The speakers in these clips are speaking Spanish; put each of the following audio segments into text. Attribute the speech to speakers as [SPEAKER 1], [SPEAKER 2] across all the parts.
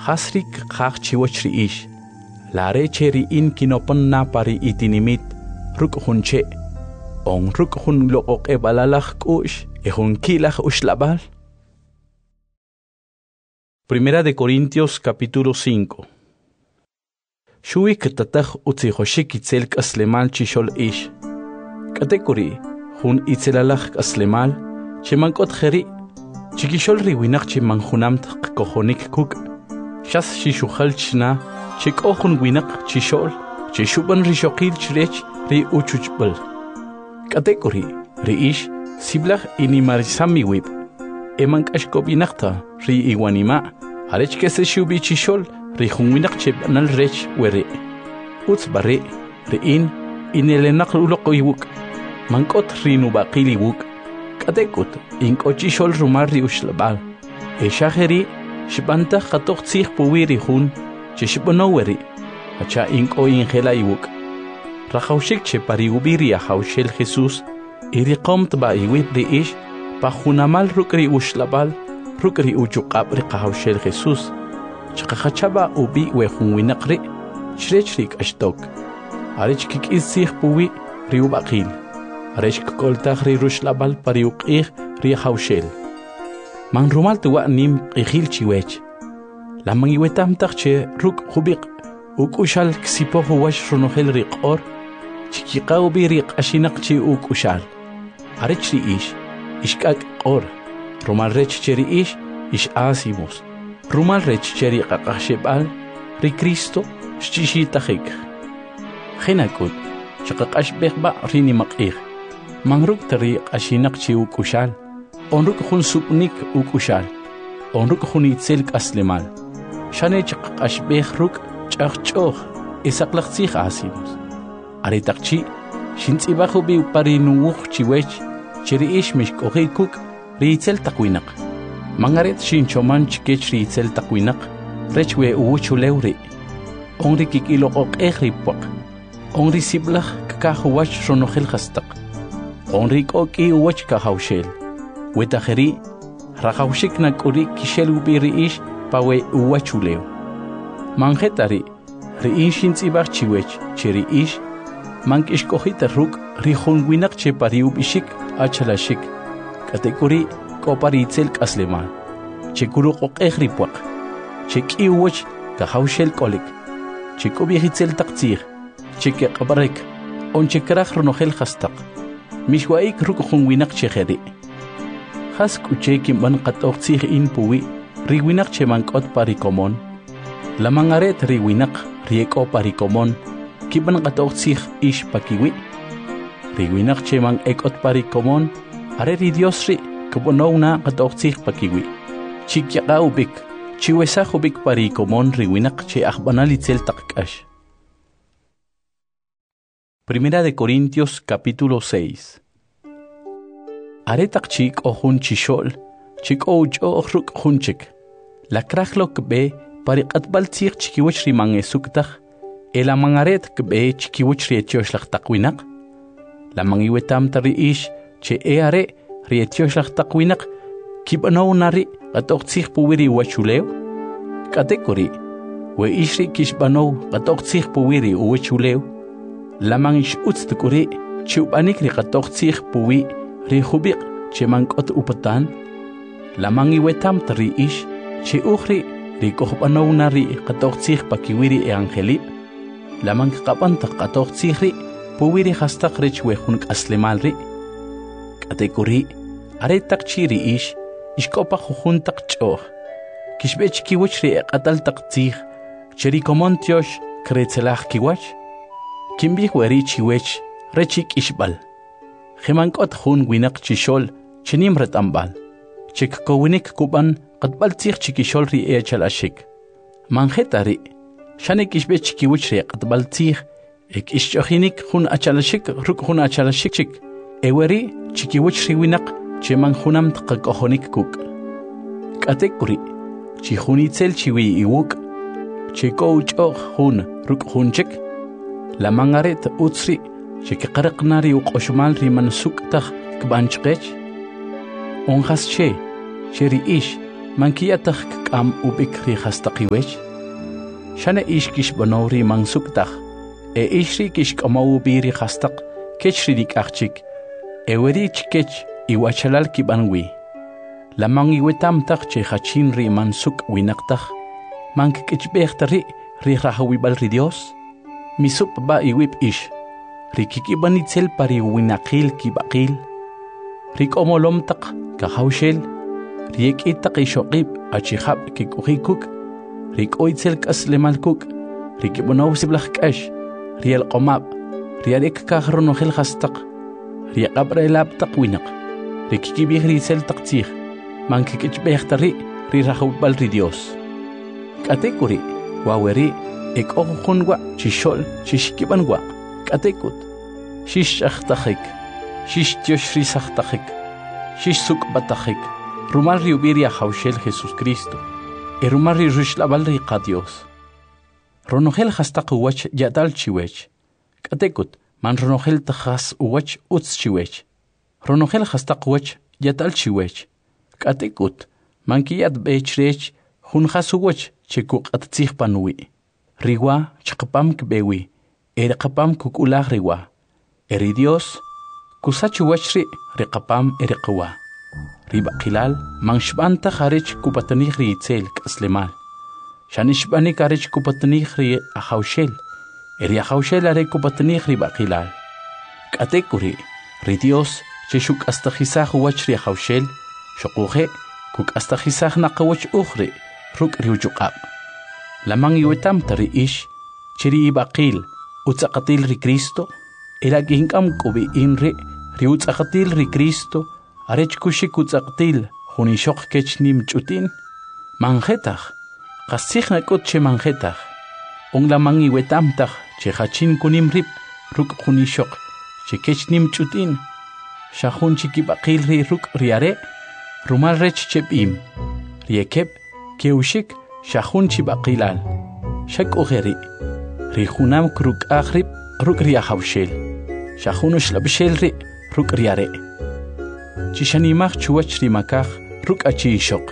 [SPEAKER 1] Hasrik kaq chiwach riish. Lare che riin kinopon na pari itinimit. Ruk hunche. On ruk hun look e balalach kush. E hun kilach ushlabal. Primera de Corintios capítulo 5. Shui ktatach utzihoshik itzel kaslemal chishol ish. Katekuri, hun itzelalach kaslemal, chemankot kheri, chikishol riwinach chimanhunamt kohonik kuk. Shas shishukhal chna, chikohun winak chishol, chishuban rishokil chrech ri uchuchbal. Katekuri, riish, siblach inimarisami wib. Emank ashkobinakta, ri iwanima, arech kese shubi chishol, ri hunwinak chebanal rech were. Uts bare, riin, inelenak uloko iwuk. Mankot rinu bakili wuk. Katekut, inkochishol rumar ri ushlabal. Eshaheri, shibanta katok tsih puwiri hun, chishibonoweri. Hacha inko ingela iwuk. Rahaushik che pariubiri a haushel Jesus, iriqomt ba iwib riish, pajunamal rukri ushlabal, rukri uchukabri kahaushel Jesus. Chakachaba ubi wehunwinakri, shrechrik ashtok. Arich kik isih puwi riubakil. Arich koltach ri rushlabal pariukih ri haushel. Man rumal tuwa nim ihil chiwech. La mangiwetam tache ruk hubik, ukushal ksipohu wash runohel riqor, chikikau birik ashinak chi ukushal. Arich ri ish, ishkak or, rumal rech cheri ish asimos. Rumal rech cheri kakashebal, ri Cristo, shchishitahik. Genakut, chakakashbekba rini makir. Manruk tari ashinak chi ukushal, onruk hun supnik ukushal, onruk hun itzel kaslemal. Shane chakakashbek ruk chachchoh, isaklachzich asimos. Aritakchi, shintsibahu bi parinuuch chiwech, cheri ish mishkohikuk, ri itzel takwinak. Mangaret shinchoman chikech ri itzel takwinak, rechwe uwuchuleuri. Onri kikilo ok ehripwak. Onri siblach kakahuwach ronohel hastak. Onri koki uwach kahaushel. Wetaheri, rahaushik na kuri kishel ubiri ish pawe uwachuleo. Mangetari, ri inshin tsibach chiwech, cheri ish, mank ishkohita ruk rihonwinak che pariubishik achalashik. Katekuri, koparitzel kaslemal. Chekuru ok ehripwak. Cheki uwach kahaushel kolik. Cheko viejitzel takzir. Cheke kabarek. On chekrach ronohel hastak. Mishwaik rukun winak cheheri. Has kuchekim ban katoxir in puwi. Riwinak chemankot parikomon. La mangaret riwinak rieko parikomon. Kiban katoxir ish pakiwi. Riwinak chemang ekot parikomon. Are ridiosri. Kubonauna katoxir pakiwi. Chikyaka ubik. Chiwesah ubik parikomon riwinak che akbanalitzel takkash. Primera de Corintios capítulo 6. Aretak chik o hun chishol, chik o ucho ruk hunchik. La krachlok be pariqatbal tsik chikiwich rimang esuktak, la mangaret kbe chikiwich rietioslak takwinak. La mangiwetam tari ish che are rietioslak takwinak, kibanaw nari atok tsik puwiri wachuleo. Katekuri, we ishri kishbanaw atok tsik puwiri wachuleo. Lamang ish utstukuri, chubanik ri katok tsik puwi, ri hubik, che mankot upatan. Lamang iwetam tari ish, che ukhri, ri kohbanaw na ri katok tsik pakiwiri e angeli. Lamang kapantak katok tsik ri, puwiri hastak rich wehunk aslemal ri. Katekuri, aretak chiri ish, ishkopa juhuntak choh. Kishbech kiwich ri kataltak tsik, cheri komontiosh, kretzelach kiwach. Kimbi weri chiwech, rechik ishbal. Himankot hun winak chishol, chinim retambal. Chik kowinik kuban, katbal tsik chikishol ri echalashik. Manjetari, shanik ishbe chikiwich ri katbal tsik, ek ishchohinik hun achalashik, ruk hun achalashik chik. Eweri, chikiwich ri winak, cheman hunam tkakohonik kuk. Katekuri, chihunitzel chiwi iwuk, chiko uchoh hun, ruk hun chik. La mangaret utsri, chekikarak nari uqoshmal riman suktak kbanchkech. Onhas che, cheri ish, mankiyataj k'am ubik ri hastaqiwech shana ishkish bonori mansuktaj ishri kish k'amaw biri hastaq kechri dik'aqchik eweri chkech iwachalal kibanwi lamang iwetamtaj che hachin ri mansuk winaqtaj mankik'chb'ejtari ri rahawibal ri Dios misup ba iwip ish ri kikibanitzel pari winaqil kibaqil ri k'omolomtaq kahawshel ri ek'itaq ixoqib achijab kik'ujikuk ri k'oitzel k'aslemalkuk ri kibonaw siblaj k'ax ri alqomab ri arek kaj ronojel hastaq ri aqabra elabtaq winaq ri kikibij ri itzel taq tzij mankik'chb'ejtari ri rahawibal ri Dios k'atekuri waweri ek'ojujunwa chixol chixkibanwa k'atekut xixch'ajtajik xixtioxrisajtajik xixsuk'batajik rumal ri ubiri ajawxel Jesucristo rumal ri ruxlabal ri qa Dios ronojel hastaq uwach yatal chiwech k'atekut man ronojel tajas uwach utz chiwech ronojel hastaq uwach yatal chiwech k'atekut man kiyat b'echrech junjas uwach chekuq'attzij panwi riwa chqapam kbewi erqapam kuk'ulaj riwa eri Dios kusach uwach ri riqapam eriqwa ribaqilal manxb'antaj arech kupatanij ri itzel k'aslemal xanixb'anik arech kupatanij ri ajawxel eri ajawxel are kupatanij ri baqilal k'atekuri ri Dios chexuk'astajisaj uwach ri ajawxel xoquje kuk'astajisaj naqawach ujri ruk' ri uchuq'ab' lamang iwetamta ri ix chiri ibaqil utz'aqatil ri Cristo erakink'am k'ubi'in ri utz'aqatil ri Cristo arech kuxik utz'aqatil jun ixoq kech nim ch'utin manjetaj qasij nak'ut che manjetaj on lamang iwetamtaj che hachin kunim rib ruk' jun ixoq che kech nim ch'utin xa jun chikib'aqil ri ruk' ri are rumal rech cheb'im ri ekeb keuxik xa jun chib'aqilal xa k'ujeri ri junam kruk'aj rib ruk' ri ajawxel xa jun uxlab'xel ri ruk' ri are chixanimaj chuwach ri makaj ruk' achi ixoq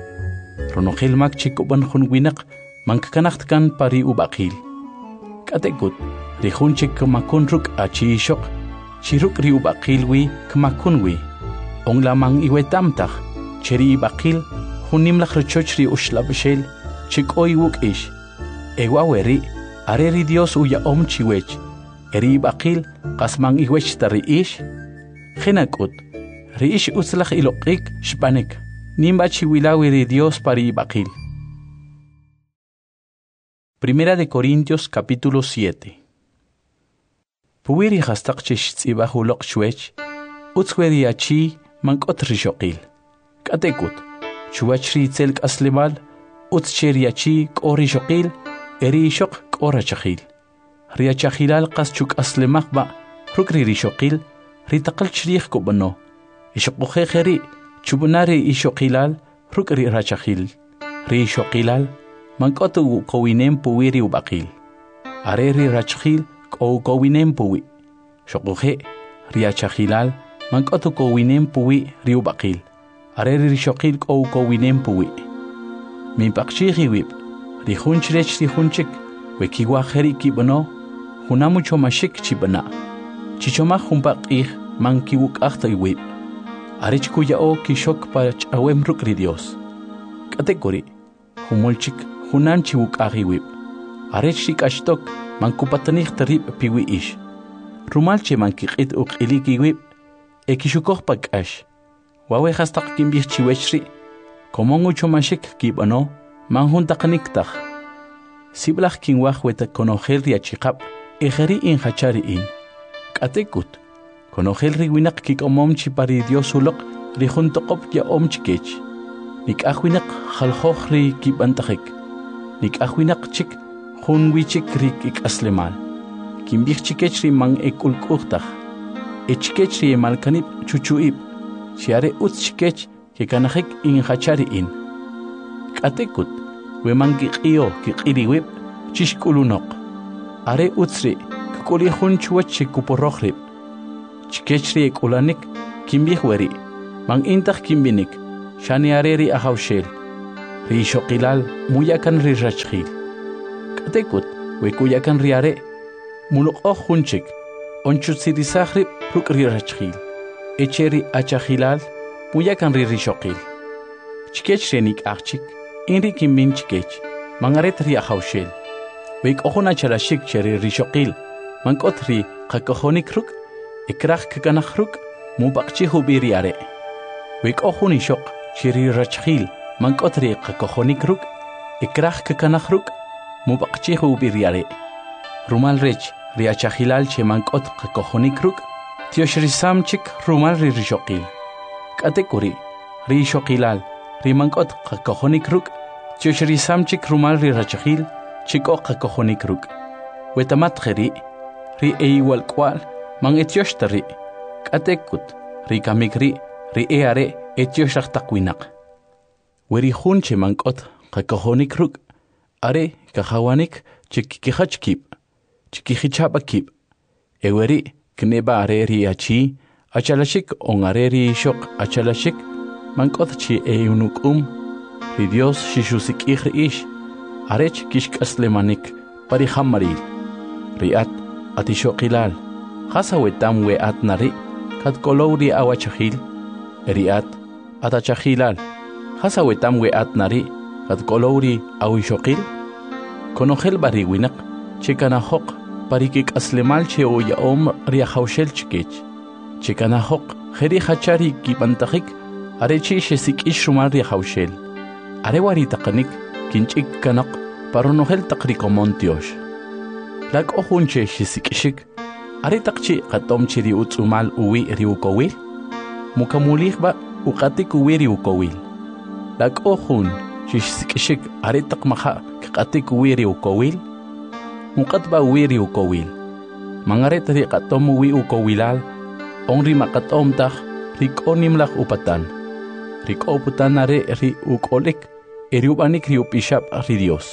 [SPEAKER 1] ronojel mak chik'ub'an jun winaq mankakanaj tkan pa ri ub'aqil k'atekut ri jun chikmakun ruk' achi ixoq chi ruk' ri ub'aqil wi kmakun wi on lamang iwetamtaj che ri ib'aqil jun nimlaj richoch ri uxlab'xel chik'oy wuk'ix ewaweri are ri Dios uya'om chiwech eri ib'aqil qas man iwech ta ri ix jinak'ut ri ix utzlaj iloq'ik xb'anik nimba chiwilawi ri Dios pa ri ib'aqil. Primera de Corintios capítulo 7. Puwiri hastaq chixtz'ibaj uloq xwech utzweri achi mank'ot rixoqil k'atekut chuwach ri itzel k'aslemal utz che ri achi k'o rixoqil eri ixoq k'o rachajil ri achajilal qas chuk'aslemaj ba ruk' ri rixoqil ri taqal chrij kub'ano ixoqujej eri chub'na ri ixoqilal ruk' ri rachajil ri ixoqilal mank'ot ukowinem puwi ri ub'aqil are ri rachajil k'o ukowinem puwi xoquje ri achajilal mank'ot ukowinem puwi ri ub'aqil are ri rixoqil k'o ukowinem puwi minpaqchij iwib ri jun chrech ri jun chik wekiwaj eri kib'ano junam uchomaxik chib'ana chichomaj junpa q'ij man kiwuk'aj ta iwib arech kuya'o kixok pa ch'awem ruk' ri Dios k'atekuri jumul chik junan chiwuk'aj iwib arech rik'axtok man kupatanij ta rib' piwi ix rumal che man kiq'it uq'ilik iwib kixukoj pa k'ax wawe hastaq kinb'ij chiwech ri komon uchomaxik kib'ano man jun taqniktaj siblaj kinwaj weta konojel ri achiqab' ejeri injachari in k'atekut konojel ri winaq kik'omom chi pa ri Dios uloq ri jun toqob ya'om chikech nik'aj winaq jaljoj ri kib'antajik nik'aj winaq chik jun wichik ri k'aslemal kinb'ij chikech ri man ek'ulk'ujtaj chikech ri emalkanib' chuchu'ib' xiare utz chikech kikanajik injachari in k'atekut we man kiq'iyo kiq'iriwib' chixk'ulunoq are utz ri kik'uli jun chuwach chikuporroj rib' chikech ri ek'ulanik kinb'ij weri man intaj kinb'inik xani are ri ajawxel ri xoqilal muyakan ri rachkhil katekut wekuyakan ri are muloqo junchik onchutsirisahri ruk ri rachkhil echeri achahilal muyakan ri xoqil chikech renik achik inri kimin chikech mangaret ri ahawshel wek ohona charashik cheri ri xoqil mankot ri qakohonik ruk ikrah kakanakh ruk mubaqchi hubiri are wek ohuni shoq cheri rachkhil mankot ri qakohonik ruk ikrah kakanakh ruk mubaqchi hubiri are rumal rech ri achahilal che mankot qakohonik ruk tioshri samchik rumal ri xoqil katekuri ri xoqilal ri mankot qakohonik ruk tioshri samchik rumal ri rachkhil chiko qakohonik ruk wetamat kheri ri eiwal kwal man etioshtari katekut ri kamikri ri eare etioshach takwinaq weri hunche mankot qakohonik ruk are kahawanik chikikihachkib chikihichapakib eweri kneba are ri achi achalashik ongare ri shoq achalashik mankot chi eunukum ri Dios shishusikih ish arech kishkaslemanik parihamaril riat atishoqilal khasawetam we atnari kat kolowri awachahil riat atachahilal khasawetam we atnari kat kolowri awishoqil konohel bariwinaq chikanahoq parikik aslemal che oyaom riahawshel chikech chikanahoq kheri hachari kipantahik arechi shesik ishrumal riahawshel arewari taqanik kinchik kanaq paronohel taqrikomontiosh lak ohunche shisikishik ari taqchi qatomchi ri utsumal uwi ri ukowil mukamulihba uqatik uwi ri ukowil lak ohun shisikishik ari taqmaha qatik uwi ri ukowil muqatba uwi ri ukowil mangaret ri qatom uwi ukowilal onri maqatomtaq ri konimlaq upatan ri koputanare ri ukolik eriubanik ri upishap ri Dios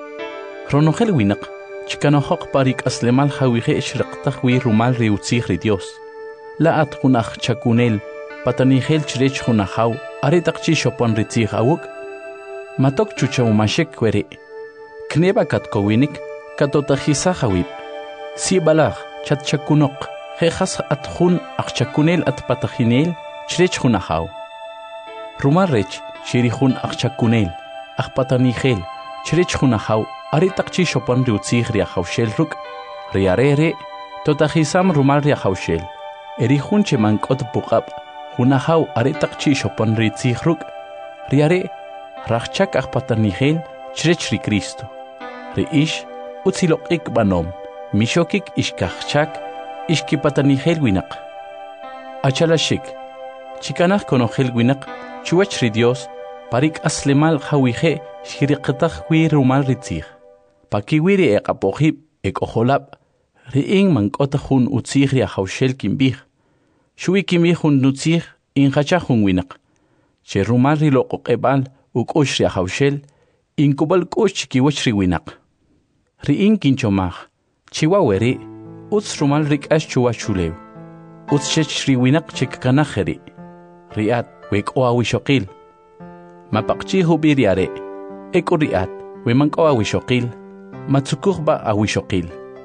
[SPEAKER 1] ronogel winaq chikanohoq parik aslemal hawije ishraqtaq wi rumal ri utzig ri Dios la atqunaq chakunel patanigel chrech hunahaw ari taqchi shopon ri tzig awuk matok chuchawmashik kweri kneba katkowinik katotajisa hawib si balag chatchakunoq jejas atjun aqchakunel atpatajinel chrech hunahaw rumal rech shirihun aqchakunel aqpatanigel chrech hunahaw ari taqchi shopon ri utzig ri ahawshel ruk ri arere totajisam rumal ri ahawshel eri hunche mankot puqab hunahaw ari taqchi shopon ri tzig ruk ri are rachchak ahpatanigel chrech ri Cristo ri ish utziloqik banom mishokik ishkachchak ishkipatanigel winaq achalashik chikanaq konogel winaq chuwach ri Dios parik aslemal hawije shiriqtaq wi rumal ri tzig pakiwiri eqapohib ekoholab riing mankota hun utzig ri ahawshel kimbih shui kimbih hun nutzig inhacha hun winaq che rumal ri loqoqebal ukush ri ahawshel inkubal kush chikiwach ri winaq riing kinchomaj chiwaweri utz rumal ri k'ax chuwa chulew utz chech ri winaq chikkanajeri riat wek oawishoqil mapaqchi hubiri are eko riat we manko awishoqil matsukuhba awishoqil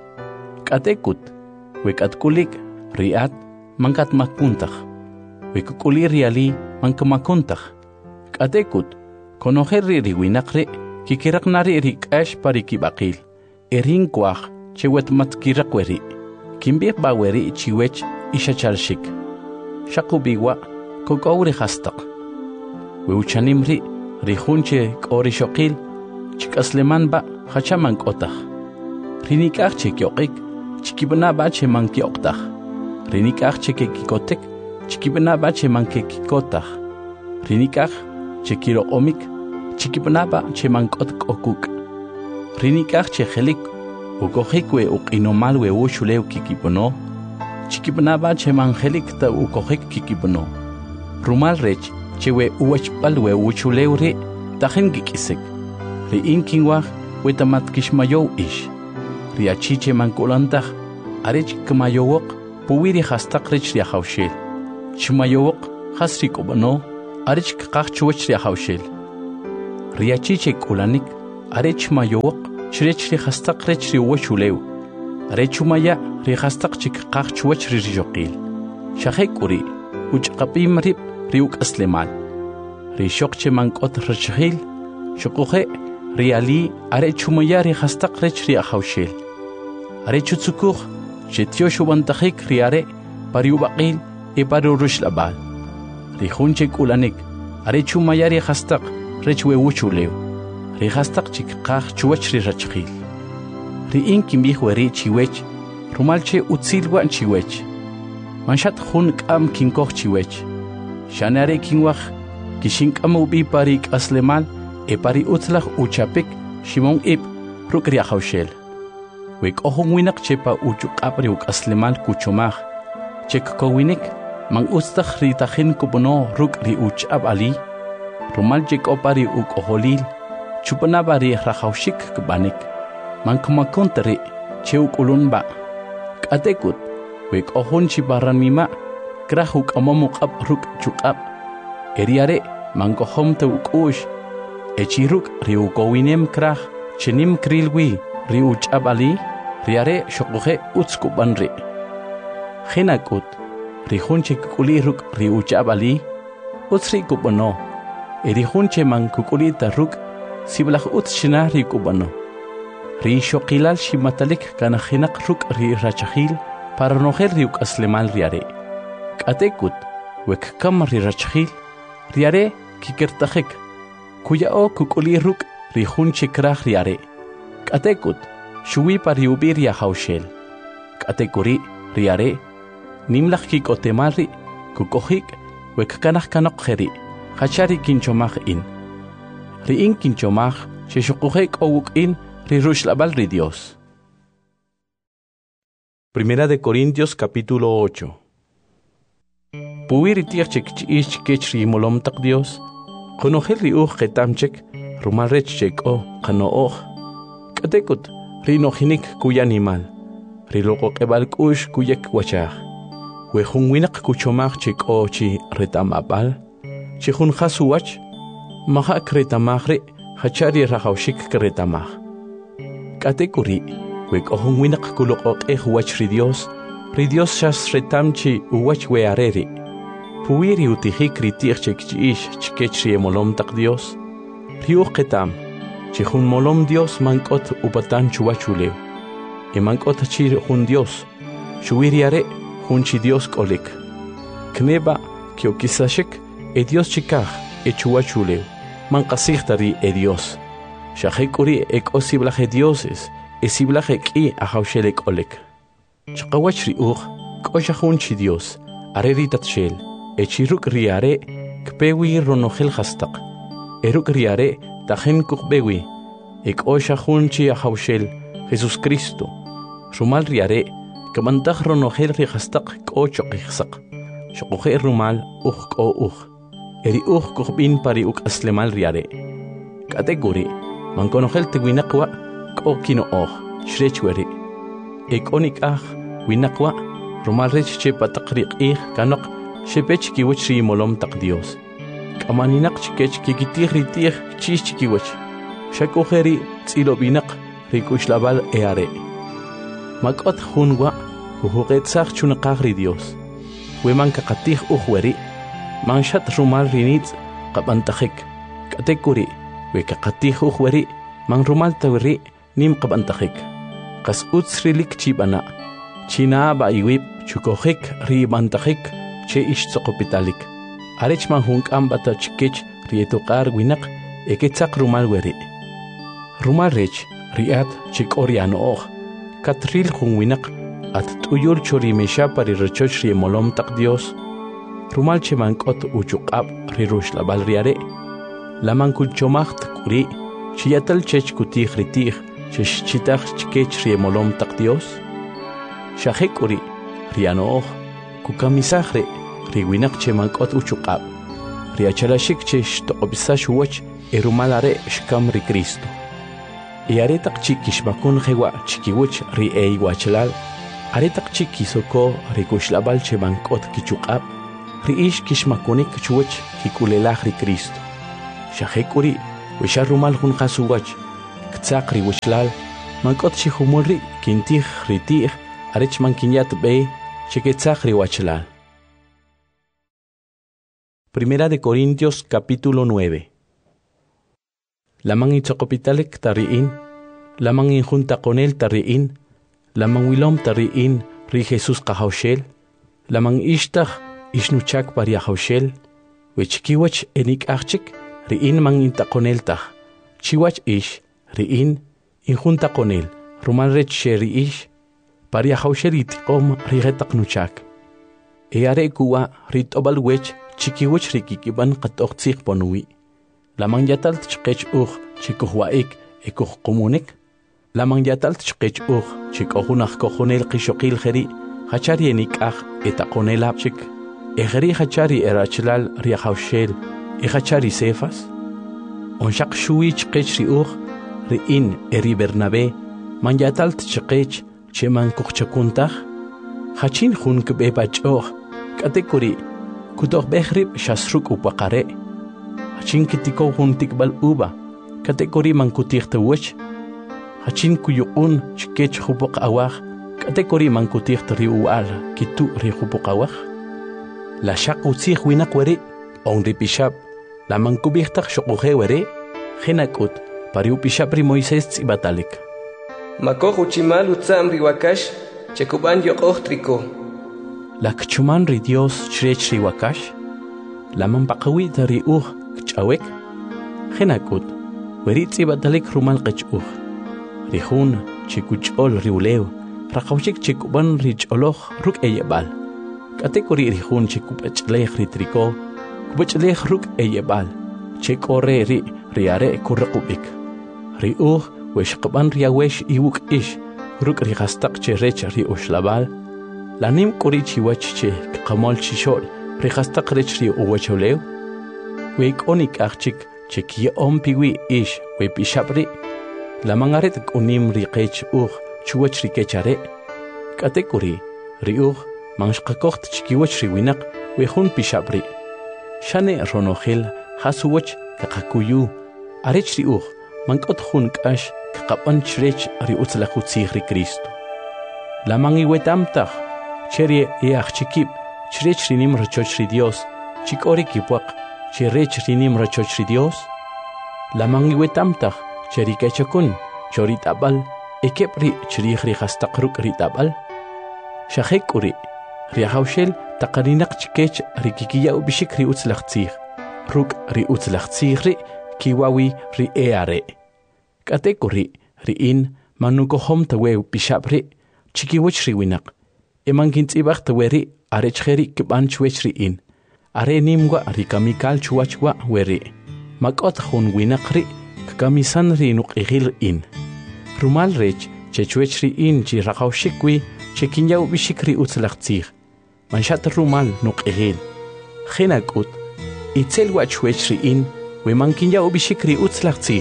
[SPEAKER 1] katekut we katkulik riat mankat makuntaj we kukuli riali mankamakuntaj katekut konojer ri winaqre kikiraqnari ri k'ax parikibaqil erin kwaj chewet matkiraqweri kimbih baweri chiwech ishachalshik shaqubiwa kokowri hastaq we uchanimri ri hunche k'ori shoqil chikaslemanba hachaman k'otaj rinik'aj chekyoqik chikibnaba cheman kyoqtaj rinik'aj chekekikotek chikibnaba cheman kekikotaj rinik'aj chekiroqomik chikibnaba cheman k'ot k'okuk rinik'aj chejelik ukojik we uq'inomal we uxulew kikipono chikibnaba cheman jelik ta ukojik kikipono rumal rech chewe uwachpal we uchulew ri tajen kikisek ri inkinwaj we tamat kishmayow ish ri achiche mankulantaj arech kmayowoq puwiri hastaq rech ri ahawshel chmayowoq hasri k'ob'ano arech kqaj chuwach ri ahawshel riachichik ulanik, arech mayowak, chrech rihastaq rech riwachulew, arechumaya rihastaq chik qaqchuach rirjoqil. Shahekuri, uchqapim rib riuk aslemal. Rishokche mankot rachhil, shokuhe, riali, arechumaya rihastaq rech riahaushil. Arechutsukuh, chetioshubantahik riare, pariubaqil, e parurush-labal. Rihunchik ulanik, arechumaya rihastaq rech wewuchulew. Rihastaq chik qaq chuach rirachhil. Riin kimbih weri chiwech, rumalche utzilwan chiwech. Manshat hun kam kinkoh chiwech. Shanare kinwach, kishinkam ubi parik aslemal, e pari utzlach uchapik, shimon ib, ruk riahaushel. Wek ohun winak chepa uchuk apri uk aslemal kuchomach. Chek kowinik, man ustach ritahin kubono ruk ri uchab ali. Rumal chek opari uk oholil, chupanabari rahaushik kbanik. Man kumakonteri, cheuk ulunba. Katekut, wek ohun chibaran mima, krahuk amamuk ab ruk chukab. Eriare, man kohom te ukush. Echiruk riukowinem krah, chenim krilwi, riuchab ali, riare shokuhe utskubanri. Hinakut, rihunche kukuliruk riuchab ali, utsri kubano. Erihunche man kukulita ruk, siblach utshina rikubano. Ri shokilal shimatalik kanahinak ruk ri rachahil para noher riuk aslemal riare. Katekut, wek kam ri rachahil, riare kikertajek, kuya o kukuli ruk ri hunche krah riare. Katekut, shui pariubir ya haushel. Katekuri riare, nimlach kikotemari, kukohik, wek kanach kanok hachari kinchomach in. Riin kinchomach, sheshokuhek owuk in, Rirushlabal ri Dios. Primera de Corintios capítulo 8. Puir tiachek ish kechri molom tak Dios. Konogel ri ketamchek rumal rechchek o kano Katekut rinohinik kuya animal. Riloko kebal kush kuyek wachach. Wehun winak kuchomach chek o chi retamabal. Chihun hasuwach. Mahak retamachre hachari rahaushik kretamach. Katekuri, wek ohun winak kulok wach ri Dios shas retamchi uwach weareri. Puiri utihik ritichek chiish chikechri molom tak Dios. Riuch ketam, chihun molom Dios mankot upatan chuachulew. E mankot chir hun Dios, shuiriare hun chi Dios kolik. Kneba kiokisashek e Dios chikach e chuachulew. Mankasichtari e Dios. Shahekuri ek osiblaje dioses, esiblaje ki ahaushel olek. Chakawach riuch, koshahunchi Dios, areritat shel, echiruk riare, kpewi ronohel hastak. Eruk riare, tajen kukbewi, ek oshahunchi ahaushel, Jesus Cristo. Rumal riare, kamantah ronohel rihastak kochokihsak. Shakuhe rumal ko Eri kukbin pari aslemal riare. Kategori. Man konogel te winakwa ko kino shrechweri. Ek onik winakwa rumal rech che patakriq kanok shepech kiwach ri molom tak Dios. Kamaninak chikech kikitih ritih chis chikiwach. Shakogeri tsilo binak rikushlabal eare. Makot hunwa huhuget sach chunakag ri Dios. Weman kakatih uhweri. Man shat rumal rinitz kapantajik. Katekuri. Wekakatih uhweri, man rumal tawiri, nim kabantajik. Kas utsrilik chibana. China ba iwip, chukohik, ribantajik, che ish tsokopitalik. Arech man hunk ambata chikech, rietokar winak, eketzak rumal weri. Rumal rech, riat, chik oriano katril hun winak, at tuyur chorimesha pari rechoch riemolom tak Dios. Rumal che mankot uchukab, rirushlabal riare. Laman kuchomacht kuri, chiyatal chech kutih ritih, chitach chikech riemolom tak Dios. Shahekuri, riano kukamisahre, riwinak che mankot uchukab. Riachalashik chech toqobisash wach, erumalare shkam ri Cristo. Iaretak chikishmakun hewa chikiwach ri eiwachalal, aretak chikisoko rikushlabal che mankot kichukab, riish kishmakunik chuwach kikulelach ri Cristo. Shahekuri, Wishar rumal hun khasuwach. Ktsaqri wishlal. Mankot chihumulri kintih ritih. Arech man kinyat be. Cheketsaqri wachlal. Primera de Corintios capítulo 9. Lamang itzokopitalik tariin. Lamang injunta con él tariin. Lamang wilom tariin ri Jesús kahaushel. Lamang ishtach ishnuchak pariahaushel. Wechkiwach enik achik riin mang intakoneltach. Chiwach ish riin injunta con él. Rumalrech sheri ish. Pariahaushel itikom rigetaknuchak. Eare kuwa ritobal wech chikiwach rikikiban qatoqtsik ponui. Lamang yatal tchqech chikuhwaik ekuh komunik. Lamang yatal tchqech chikohunach kohonel qishoqil kheri. Hachari enikach etakonel apchik. Egeri hachari erachlal riahaushel. Hachari sefas. Onshak shui chqech riin eri Bernabe. Man yatal tchqech cheman kuchchakuntach. Hachin hun kbebachoh. Katekuri. Kutoh behrib shasruk upakare. Hachin kitiko hun tikbal uba. Katekuri man kutirtawach. Hachin kuyukun chkech hupok awach. Katekuri man kutirtri ual kitu ri hupok awach. La shak utsih winak wari. On ripishab. La man kubirtak shokuhe wari. Henakut. Pariu pishab ri Moisés tsibatalik.
[SPEAKER 2] Makoh uchimal utsam riwakash. Chekuban yokoh triko.
[SPEAKER 1] La kchuman ri Dios chrech ri wakash. La man pakawi tari kchawek. Henakut. Weri tsibatalik rumal kchuh. Rihun chikuchol riuleo. Rakawchik chikuban richoloh ruk eyebal. Katekuri rihun chikupachleh ritriko. Kupachleh ruk eyebal. Chekore riare kurrakubik. Weshkaban riawesh iwuk ish. Ruk rihastak cherech riushlabal. Lanim kuri chiwach che kamol chishol. Rihastak rech riuwacholeo. Weikonik achik chekia ompiwi ish. Wepishabri. La mangaret unim riqech chuwach rikechare. Katekuri manshqakoht chikiwach riwinak wehun pishabri. Shane ronohel hasuwach kakakuyu. Arech mankot hun kash kakapan chrech riutzlakutzih ri Cristo. La mangiwetamtach cherie chikip chrech rinim rachoch ri Dios. Chikori kipuak cherech rinim rachoch ri Dios. La mangiwetamtach cherikechakun choritabal ekepri chirihri hastakruk ritabal. Shahekuri riahaushel takarinak chikech rikikiya ubishik riutzlachtzih. Ruk riutzlachtzih ri kiwawi ri eare. Katekuri riin manukohom tawe pishabri chikiwach riwinak. Emankintzibach taweri arechheri kibanchwech riin. Are nimwa rikamikal chuachwa weri. Makot hun winakri kamisan ri nuqihil in. Rumal rech chechwech riin chi rakawshikwi chekinyaw bishikri utzlachtzih. Manshat rumal nuqihil. Henakut itzel wachwech riin wemankinyaw bishikri utzlachtzih.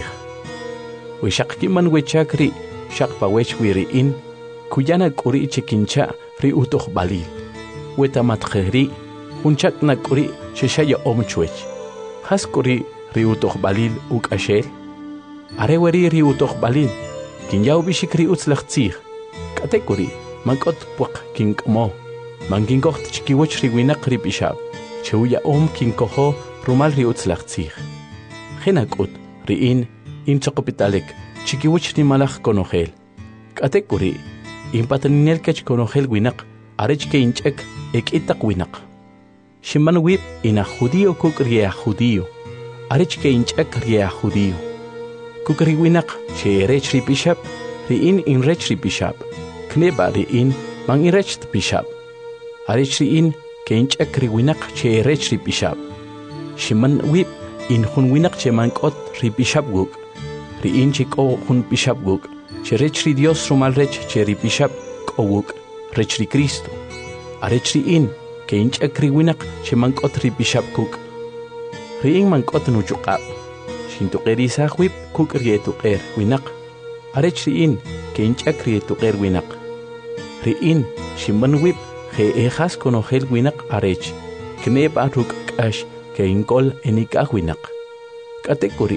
[SPEAKER 1] Weshakkiman wechakri shakpawech wiriin kuyana kuri chekincha ri utoh balil. Wetamatkheri hunchak nakuri sheshaya omchwech. Haskuri ri utoh balil ukashel. Areweri ri utoh balil kinyaw bishikri utzlachtzih. Katekuri mankot puak kinkmo. Mankinkoht chikiwach ri winak ri bishab. Chewya kinkoho rumal ri utzlachtzih. Henakut riin inchokopitalik chikiwach ni malach konohel. Katekuri impataninel kech konohel winak arech ke inchek ekitak winak. Shiman wip ina judío kuk ria judío. Arech ke inchek ria judío. Kukri winak che rech ri bishab riin in rech ri bishab. Kneba riin mang irech bishab. Arech riin ke inchek ri winak che rech ri bishab. Shiman wip in hun winak che mankot ri bishab guk. Riin chiko hun bishab guk. Che rech ri Dios rumal rech che ri bishab koguk. Rech ri Cristo. Arech riin ke inchek ri winak che mankot ri bishab guk. Riin mankot nuchukab. Shintuqeri sahwip kuk rietuqer winak. Arech riin ke inchek rietuqer winak. Riin shiman wip he ejas konohel winak arech. Kneba ruk kash ke inkol enikah winak. Katekuri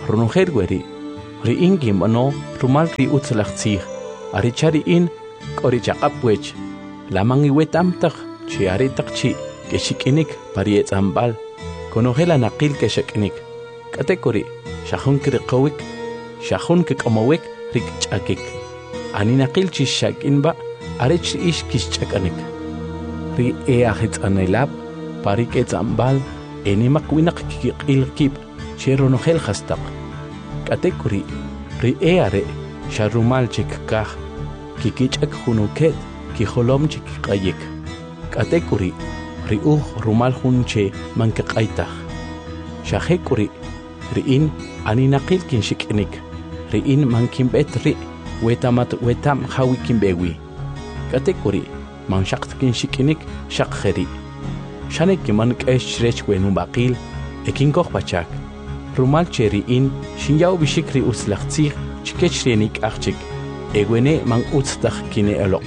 [SPEAKER 1] Ronogel weri, ri ingim ano rumal ri utzlachtzih, arichari in korichaqapwech, lamangi wetamtach, chi aritakchi, keshikinik pariet ambal, konogela naqil keshikinik, katekori, shahun kirikowik, shahun kikamowik, rik chakik, aninaqil chi shakinba, arich ish kishchakanik. Ri eahit anelab, parik ambal, enimak winak kikilkip, cheronogel hastak. Katekuri, ri eare, sharumal chikkah, kikichak hunuket, kiholom chikkayik. Katekuri, ri rumal hunche mankakaitah. Shahekuri, riin aninakil kinshikinik, riin mankimbet ri, wetam hawikimbewi. Katekuri, man shakt kinshikinik, shakheri. Shanek man keshrech wenum bakil, ekinkoch pachak. Rumal cheri in, shinyaw bishikri uslachtzih, chikechrenik achik, egwene man utstach kine elok.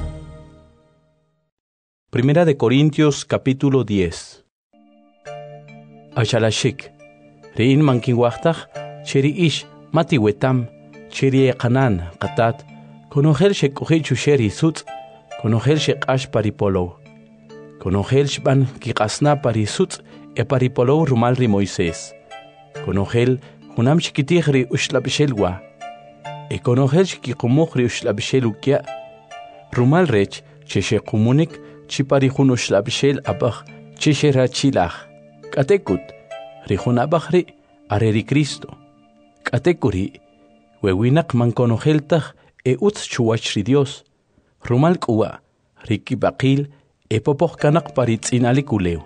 [SPEAKER 1] Primera de Corintios capítulo 10. Ashalashik, rein man kinwachtach, cheri ish, mati wetam, cheri ekanan, katat, konogel shekuhichu sheri sutz, konogel shekash paripolo. Konogel shban kikasna parisutz, e paripolo rumal ri Moisés. Konogel hunam shikitihri ushlabishelwa. E konogel shikikomohri ushlabishelukia. Rumal rech, cheshe kumunik, chiparihun ushlabishel abach, cheshe rachilach. Katekut, rihun abachri, areri Cristo. Katekuri, wewinak man konogeltach, e utz chuachri Dios. Rumal kuwa, riki bakil, e popoch kanak paritz inalikuleu.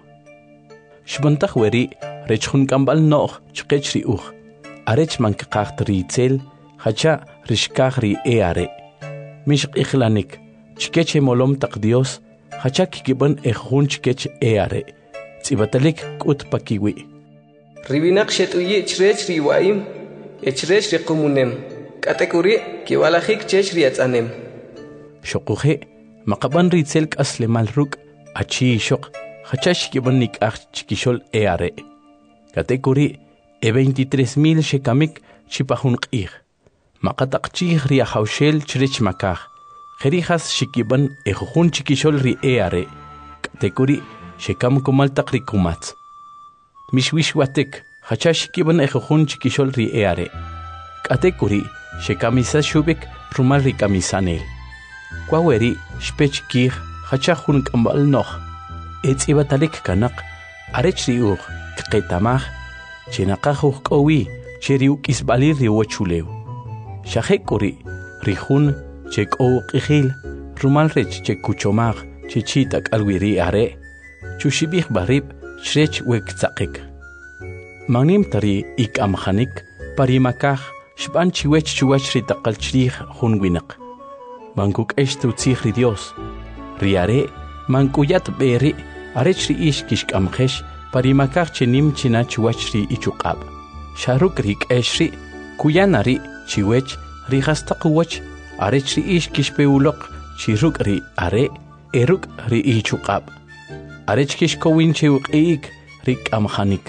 [SPEAKER 1] Shbantach weri, rechun kambal noch, chkechri arech man kakach ritzel, hacha rishkachri eare. Mishk ichlanik, chkeche molom tak Dios, hacha kikiban ejun chkech eare. Tsibatalik kut pakiwi.
[SPEAKER 2] Ribinak shetuye chrech riwaim, echrech rikumunem. Katekuri, kiwalahik chech riatzanem.
[SPEAKER 1] Shokuhe, makaban ritzel kaslemal ruk, achi shok, hachash kibanik ach chikishol eare. Katekuri, 23,000 shekamik chipahun qih. Makatakchih ria haushel chrech makah. Jerijas shikiban ejujun chikishol ri eare. Katekuri, shekam kumal takri kumats. Mishwishwatek, hachash kiban ejujun chikishol ri eare. Katekuri, shekamisa shubik rumal ri kamisanel. Kwaweri, shpech kih, hachahun kambal noch. Etzibatalik kanak, arech riuch, kqetamah, chenakahuch kowi, cheriuk isbalir riwachuleu. Shahekuri, rihun, chek o qihil, rumal rech chek kuchomah, chichitak alwiri are, chushibih barib, shrech wek tzakik. Manim tari ik amhanik, parimakah, shban chiwech chuwach ritakal chrih hunwinak. Mankuk eshtu tzihri Dios. Riare, mankuyat beri, arechri ish kishkamhesh, parimakach chenim china chuachri ichukab. Sharuk rik eshri, kuyanari, chiwech, rihastakuwach, arechri ish kishpeulok, chiruk ri are, eruk ri ichukab. Arech kishkowin chiwuk eik, rik amhanik.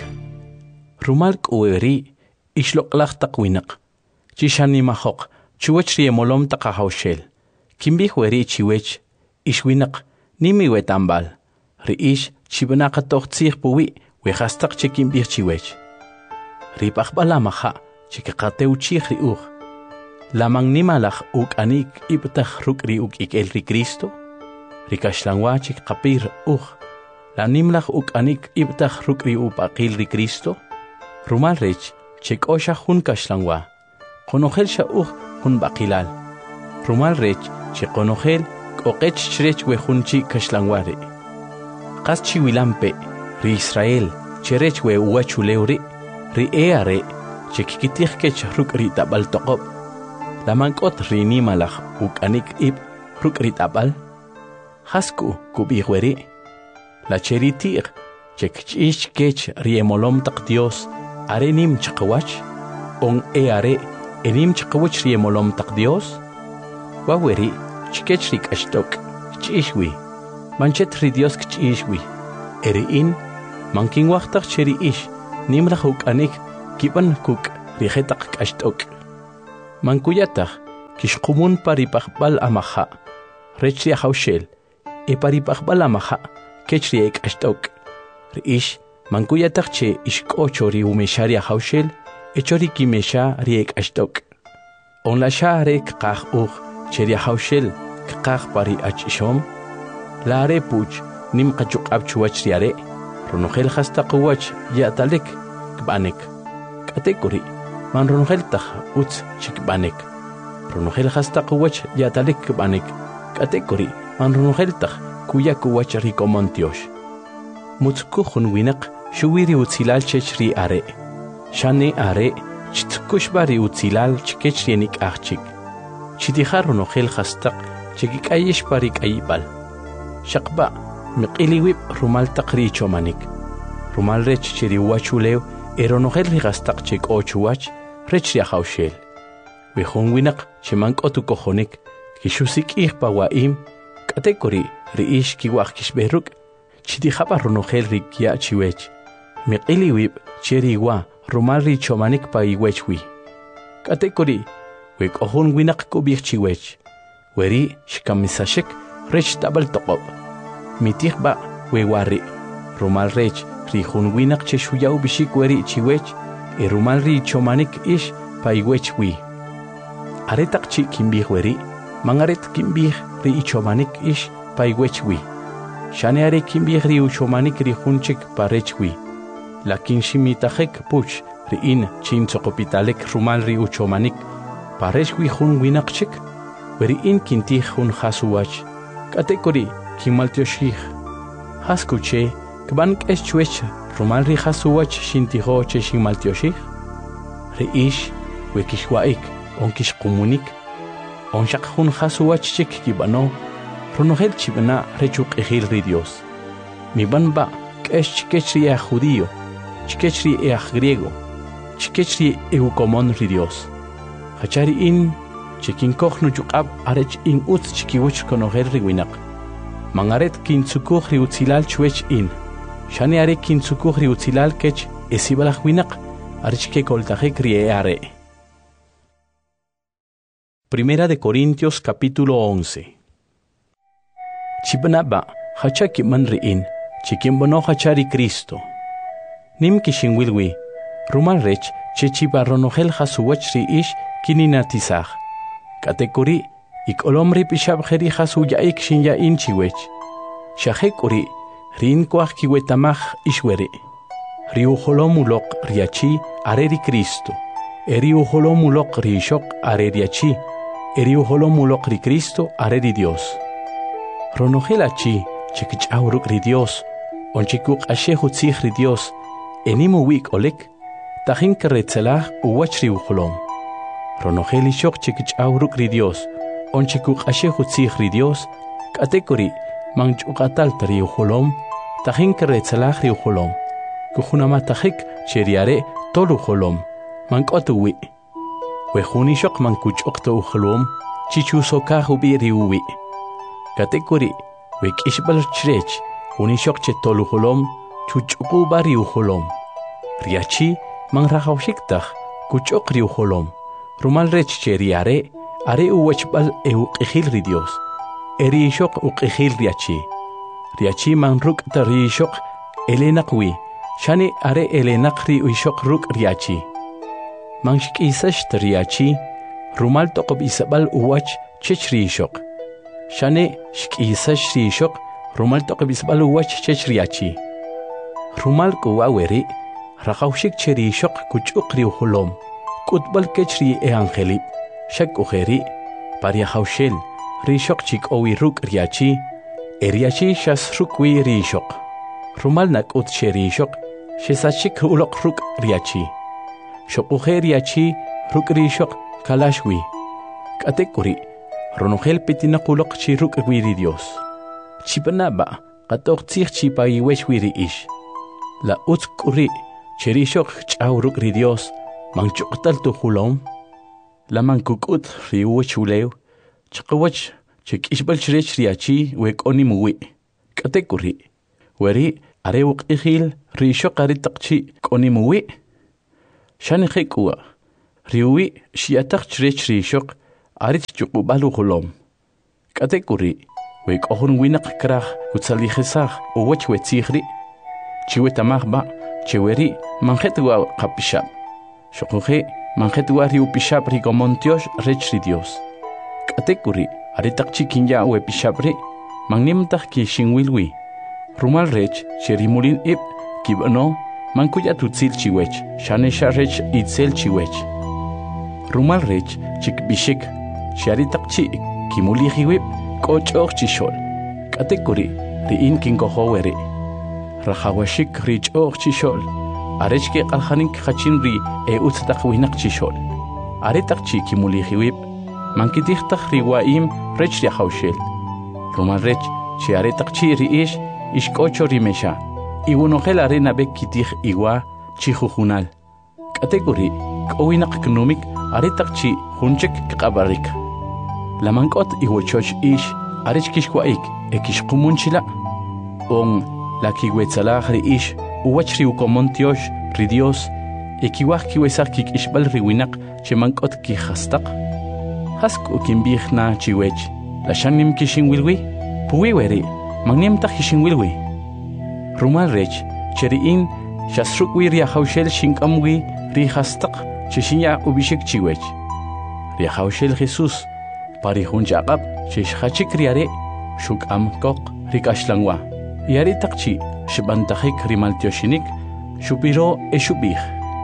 [SPEAKER 1] Rumalk ueri, ishlok lach takwinak. Chishanimahok, chuachri emolom takahaushel. Kimbih weri chiwech, ishwinak, nimi wetambal. Riish, chibanaka toch tzih puwi, wehastak chikimbih chiwech. Ripachbalamaha, chikakateu chih riuch. Lamang nimalach uk anik ibtach ruk riuk ikel ri Cristo. Rikashlangwa chikapir uch. La nimlach uk anik ibtach ruk riuk akil ri Cristo. Rumal rech, chik osha hun kashlangwa. Konogel sha uch hun bakilal. Rumal rech, chikonogel, kokech chrech wehunchi kashlangware. Kas chiwilampe, ri Israel, cherech we uachuleuri, ri eare, chikikitihkech ruk ri tabal tokob. Lamankot ri nimalach uk anik ib ruk ri tabal. Hasku kubihweri. La cheritir, chekchish kech ri emolom tak Dios, arenim chakawach, on eare, enim chakawach ri emolom tak Dios. Waweri, chikechrik ashtok, chishwi. Manchet ri Dios chishwi. Eriin, manking wachtach cheri ish, nimlach uk anik, kipan kuk, rijetaq k'axt'ok. Mankuyataq kixqumun paripaqbal amaja, rech riajawxel, paripaqbal amaja, kech riek'axt'ok. Ri'ix mankuyataq che ixk'ocho riumesha riajawxel, echori kimesha riek'axt'ok. Onlasha are kqaj uj che riajawxel kqaj pari ach'ixom, la are puch nim qachuq'ab chuwach riare, ronojel jastaquwach ya'talek kb'anek. K'atekuri man ronojel taj utz chikb'anek. Ronojel jastaquwach ya'talek kb'anek. K'atekuri man ronojel taj kuyakuwach rikomontiox. Mutzkujun winaq xuwi riutzilal chech ri are. Shane are chitkushba riutzilal chikech rienik ajchik. Chitija ronojel jastaq chikikayesh parik ayibal. Shaqba miqiliwib rumal taqri chomanik. Rumal rech chiriwachulew ronojel rigastaq chik ochuwach rech riajawxel. Wejun winaq chimank'otu kojonik kixusik pawaim k'atekuri ri'ix kiwaq kixberuk chitijapa ronojel rikya chiwech. Miqiliwib chiriwa rumal ri chomanik pa iwechwi. K'atekuri wek'ojun winaq kubij chiwech. Weri xkamisashek rech tabal toqob. Mitijba wewari rumal rech rijun winaq che xuyaw bishik weri chiwech rumal ri chomanik ix pa iwechwi. Aretaq chi kimbij weri mangaret kimbij ri ichomanik ix pa iwechwi. Shane are kimbij ri uchomanik rijun chik pa rechwi. Lakin shimitajek puch riin chin tsoqopitalek rumal ri uchomanik pa rechwi jun winaq chik weri in kintij jun jasuwach. K'atekuri kimaltioxij. Haskuche kban k'ex chuech rumal ri jasuwach xintijo che xinmaltioxij. Ri'ix wekixwa'ik onkixqumunik onxaq jun jasuwach chik kib'ano ronojel chib'na rech uq'ijil ri Dios. Mibanba k'ex chikech ri aj judío, chikech ri aj griego, chikech ri eukomon ri Dios. Hachari in chikinkoj nuchuq'ab arech in utz chikiwach konojel ri winaq. Mangaret kintzukuj ri utzilal chuech in. Shane are kintzukuj ri utzilal kech esibalaj winaq arech kekoltajek ri are. Primera de Corintios capítulo 11. Chibnaba hachaki man riin, chikimbono hachari Cristo. Nim kishinwilwi, rumal rech chechiba ronojel jasuwach ri ish kininatizaj. Katekuri ikolomri pishabjeri jasuyaik shinyain chiwech. Shahekuri rin kwaj kiwetamaj ishwere. Riujolomulok riachi areri Cristo. Eriujolomulok rishok areriachi. Eriujolomulok ri Cristo areri Dios. Ronojelachi chikichauruk ri Dios. Onchikuk ashehutzij ri Dios. Enimu wik olek. Tajin keretzelaj uwach riujolom. Ronojel ishok chikichauruk ri Dios. Onchikuk ashehutzij ri Dios. Katekuri manchuqatal riujolom. Tajin keretzelaj riujolom. Kujunamatahik cheriare tolujolom. Mank'otuwi. Wejunishok mankuch'okto ujolom. Chichusokaj ubi riuwi. Katekuri wek'ishbal chrech. Junishok che tolujolom. Chuch'uquba riujolom. Riachi manrajawshiktaj kuch'oq riujolom. Rumal rech cheriare are uwechbal euq'ijil ri Dios. Erishok uq'ijil riachi. Riachi manruk'ta rishok elenaqwi. Shani are elenaq ri uishok ruk riachi. Manshk'isash riachi rumal toqob isabal uwach chech rishok. Shani shk'isash rishok rumal toqob isabal uwach chech riachi. Rumal kuwaweri rajawshik cherishok kuch'uq riujolom. Kutbal kech ri eangelip. Shak ujeri pariajawshel rishok chik owi ruk riachi. Eriachi shas rukwi rishok. Rumal nak'ut cherishok shesachik ulok ruk riachi. Shok riachi ruk rishok kalashwi. Katekuri ronojel pitinakulok chi ruk wiri Dios. Chipanaba qatok tzij chipa iwech wiri ish. La utzkuri cherishok ch'aw ruk ri Dios manchuqtal tujulom. La mankukut riuwech ulew. Chaqawach chikishbal chrech riachi wek'oni muwi. Katekuri weri areuq ijil rishok aritaqchi k'oni muwi. Shani jek'uwa riwi shiatak chrech rishok arit chukubalu hulom. Katekuri, wek ohun winak krach kutsaligesach uwech wetzigri. Chiwetamagba, cheweri, manjetwa kapishab. Shokuhe, manjetwa riupishab rigomontiosh rechri Dios. Katekuri, aritak chikinya wepishabri, magnimtak ki shingwilwi. Rumal rech, cherimulin ip, kibano, mankuya tutzil chiwech, shanesha rech itzel chiwech. Rumal rech, chikbishik, charitak chi, kimulihiwip, kochok chishol. Katekuri, riin kinkohoweri. Rahawashik rich chishol. Arechke alhanik hachinri uttak winak chishol. Aretak chi kimulihiwip, mankitichtak riwaim rech riahaushel. Rumal rech, chi aretak chi riish, ishkocho rimesha. Iwunogel arena bekitich iwa chihujunal. Kategori, kowinak knumik, aretak chi hunchek kabarik. Lamankot iwochoch ish, arechkishwaik, ekishkumunchila. On la kiwetzalah riish, uwach riukomontiosh, ridios, ekiwach kiwesak kik ishbal riwinak, chemankot kihastak. Hasku kimbihna chiwech, la shanim kishinwilwi, puwiweri, magnimtak kishinwilwi. Rumal rech, cheriin, shasrukwi riahaushel shinkamwi, rihastak, chishinya ubishik chiwech. Riahaushel Jesus, parihunjaqab, chishachik riare, shukam kok, rikashlangwa. Yari takchi, shibantajik rimaltioshinik, shupiro eshubih.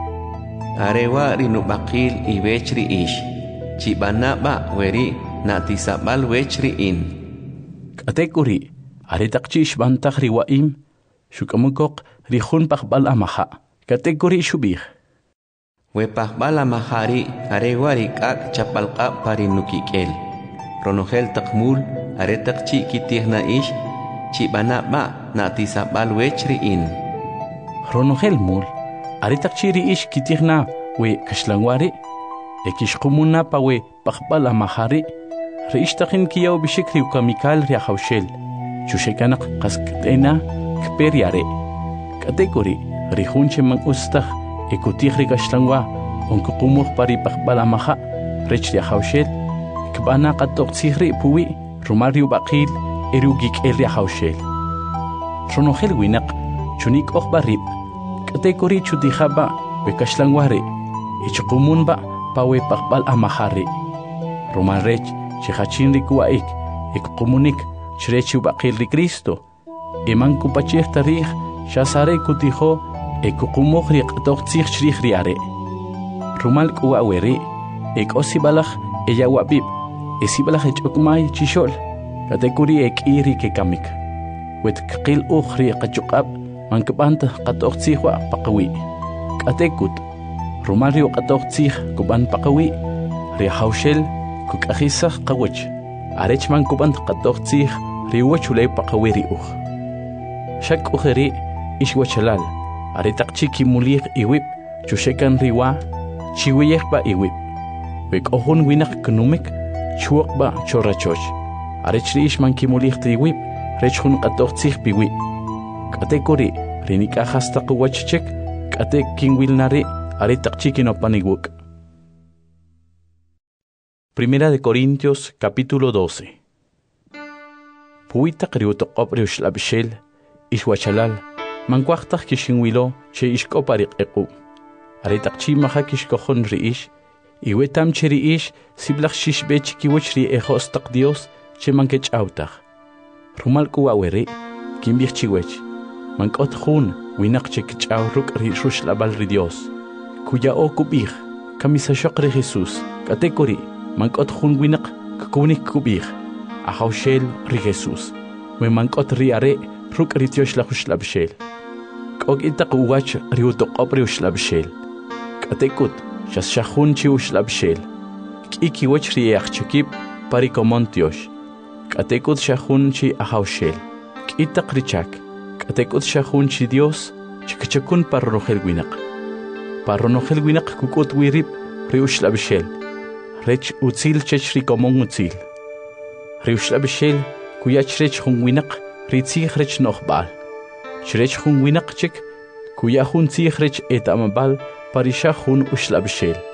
[SPEAKER 3] Arewa rinubakil iwechri ish, chibanaba weri natisabal wechri in.
[SPEAKER 1] Katekuri, aretakchi shibantaj riwaim, shukamukok rihun pakbal amaha. Kategori shubih.
[SPEAKER 3] We pakbal amahari arewa rikak chapalka parinukikel. Ronogel takmul aretakchi kitihna ish, chibanaba natisabal wechri in.
[SPEAKER 1] Ronogel mul, aretakchi ish kitihna we kashlangwari, ekishkumuna pa we pakbal amahari, reishtakin kiyaw bishik riukamikal riahaushel, chushekanak kaskatena, Kperiare. Kategori, rihunche man ustach, ekutihri kashlangwa, onkukumuk pari pakbalamaha, rechria haushel, kbana katok tsihri puwi, rumariu bakil, erugik elia haushel. Ronogel winak, chunik okbarib, kategori chutihaba, bekashlangware, ichukumunba, pawe pakbal amahari. Rumarech, chihachin rikuaik, ekumunik, chrechu bakil ri Cristo. Eman kupachih tarih, shasare kutiho, ekukumok riqtok tsih shrih riare. Rumal kuawere, ekosibalach, eyawabib, esibalach echokmai chishol, katekuri iri kekamik. Wet kil ukhri kachukab, mankabant katok tsihwa pakawi. Katekut, rumario katok tsih kuban pakawi, rihaushel, kukakhisah kawach, arechman kubant katok tsih, riwachulay pakawiri Shak ujeri ishwachalal, aretak chiki mulir iwip, chushekan riwa, chiwiyek ba iwip. Wek ohun winak knumik, chuak ba chorachoch. Arechri ishman kimulir iwip, rechun katok tsih piwi. Katekori, rinika hasta kuwachchek, kate kingwilnare, aretak chiki no panigwuk. Primera de Corintios, capítulo 12. Puitak riutok opriush labishel, Ishwachalal, mankwachtak kishinwilo, che ishkoparik eku. Aretak chi maha kishkohon riish, iwetam che riish, siblach shishbe chikiwech ri ejostak Dios, che mankech autach. Rumal kuawere, kimbich chiwech, mankot hun, winak che kichauruk ri rush labal ri Dios. Kuya o kubich, kamisashok ri Jesus, katekori, mankot hun winak, kukunik kubich, ahaushel ri Jesus. We mankot ri are, Ruk ritiosh la huslabshel. Kog itak uwach riutok opriuslabshel. Katekut, shas shahun chi uslabshel. Kiki wach riach chakip parikomontiosh. Katekut shahun chi ahaushel. Kitak richak. Katekut shahun chi Dios, chikachakun parronogel winak. Parronogel winak kukut wirip riuslabshel. Rech utzil chech rikomong utzil. Riuslabshel kuyach rech hun winak. Ritzih rech nochbal. Shrech hun winakchik, kuya hun tzih rech et amabal, parisha hun uslabshel.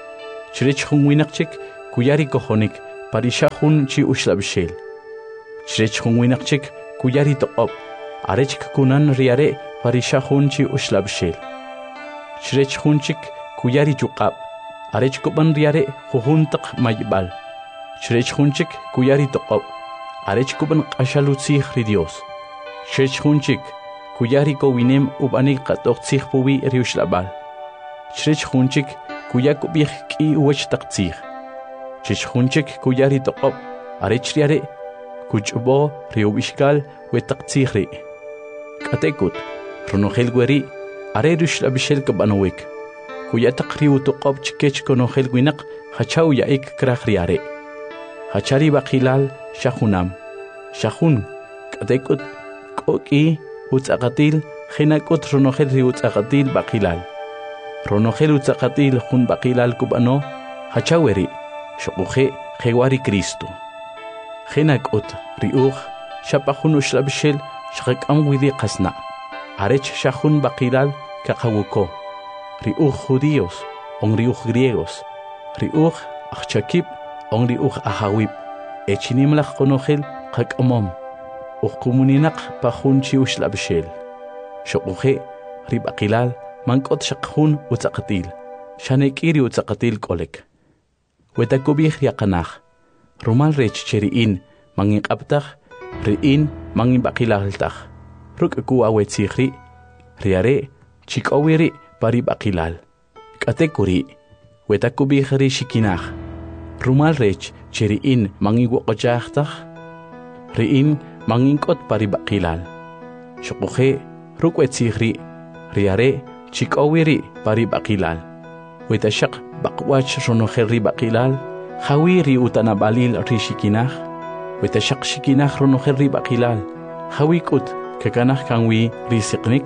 [SPEAKER 1] Chrech hun winakchik kuyari kohonik parisha hun chi ushlabshel. Chrech hun winakchik kuyari toqop arechk kunan riare parisha hun chi ushlabshel. Chrech hunchik kuyari chuqab arech koban riare huhuntaq maybal. Chrech hunchik kuyari toqop arech koban qashalutzih ri Dios. Chrech hunchik kuyari ko winem ubanik qatoqtzih puwi riushlabal. Chrech hunchik kuyak ubih ki uwach taqtzih. Chrech hunchik kuyari toqop arech riare kuchbo riubishkal wetaqtzih ri. Katekut ronogel gweri are riushlabishel kabanowik. Kuyataq riu toqop chikech konogel winak hachaw yaik krah riare. Hachari baqilal shahunam. Shahun katekut koki utzaqatil khinakut ronogel riu utzaqatil baqilal. Ronogel utzaqatil hun baqilal kubano hachaweri shoquje khewari Cristo. Khinakut riuj shapahun ushlabishel shaqam widi qasna. Arech shahun baqilal kaqawuko. Riuj judíos, on riuj griegos. Riuj achakib, on riuj ahawib. Echinimlach konogel qakamom. Uqumuninaq pahun chi ushlabishel. Shoquje ribaqilal mankot shaqhun utzaqatil. Shanekiri utzaqatil kolek. Wetakubih yaqanaj. Rumal rech cheriin mangin qabtaj, riin mangin baqilaltaj. Ruk kuwa wetzihri, riare chikawiri pari baqilal. Katekuri, wetakubih ri shikinaj. Rumal rech cheriin mangin woqojajtaj, riin mangin kot pari baqilal. Shoquje ruk wetzihri, riare chikawiri pari baqilal. Wetashaq baqwach ronogel baqilal. Hawi ri utanabalil rishikinaj, wetashaq shikinaj ronogel ri baqilal. Hawi kut kakanaj kanwi risiqnik.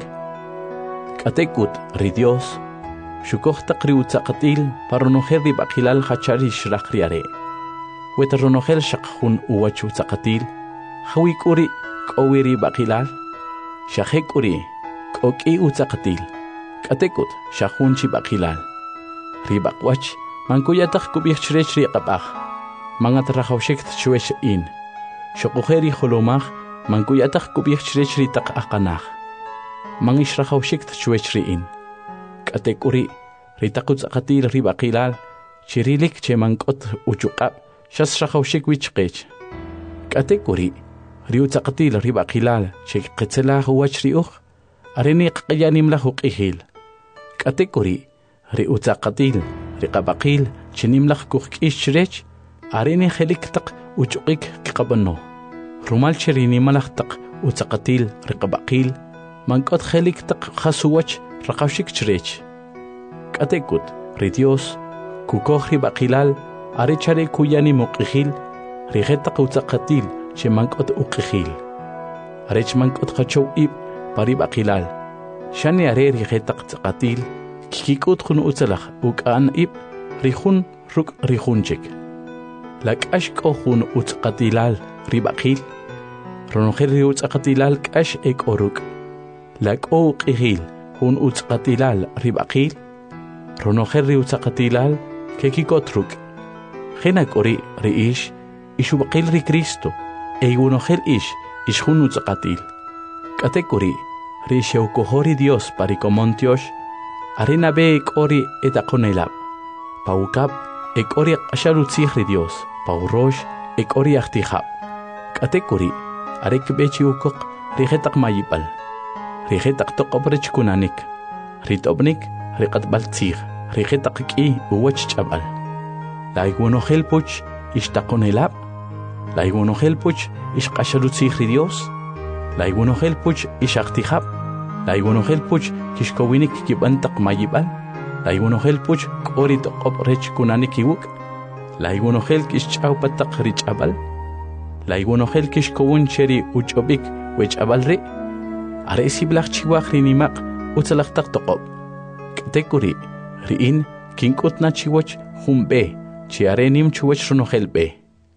[SPEAKER 1] Katekut ri Dios, shukojtaq ri utzaqatil paronogel ri baqilal hachari shraq riare. Weta ronogel shaqhun uwach utzaqatil, hawi kuri kowi ri baqilal. Shaqek kuri koki utzaqatil. Katekut shaqhun chi baqilal. Ri baqwach mankuyataq kubih chrech ri qabaj. Mangat rajawshik tchwesh in. Shoqujeri holomaj mankuyataq kubih chrech ri taq aqanaj. Mangish rajawshik tchwesh ri in. Katekuri ri taqutzaqatil ri baqilal chirilik che mankot uchuqab shas rajawshik wichqech. Katekuri ri utzaqatil ri baqilal che qetzelaj uwach ri uj areni qqiyanimlaj uqihil. Katekuri ri utzaqatil riqabaqil chinimlaq kujk'ish chrech arini jelik taq uchuqik kiqabano. Rumal chirinimalaq taq utzaqatil riqabaqil mankot jelik taq khasuwach raqawshik chrech. Katekut ri Dios kukoj ri baqilal arichare kuyani muqihil rijetaq utzaqatil che mankot uqihil. Arech mankot qachow ib pari baqilal. Shani are rijetaq tzaqatil kikikut khun utzalaj ukan ib rihun ruk rihunchik. Lakash kohun utzqatilal ribaqil. Ronogel ri utzqatilal kash ek oruk. Lako qihil hun utzqatilal ribaqil. Ronogel ri utzqatilal kekikot ruk. Khinak ori ri ish ishubaqil ri Cristo. Eyunogel ish hun utzqatil. Katekuri ri sheukohori Dios parikomontiosh. Arena be ekori etakonelab. Paukab ekori ashalutzih ri Dios. Paurosh ekori achtihab. Katekuri arek bechi ukok rijetaq mayibal. Rijetaq toqobrech kunanik. Ritobnik riqatbal tzih. Rijetaq ki uwach chabal. Laiguonogel puch ishtakonelab. Laiguonogel puch ishqashalutzih ri Dios. Laiguonogel puch ishachtihab. Laiguonogel puch kishkowinik kibantaq mayibal. Laiguonogel puch kori toqop rech kunanik iwuk. Laiguonogel kishchawpataq richabal. Laiguonogel kishkowun cheri uchobik wechabal ri. Are siblaq chiwaq rinimaq utzalaqtaq toqop. Katekuri riin kinkutna chiwach humbe chiarenim chiwach ronogel be.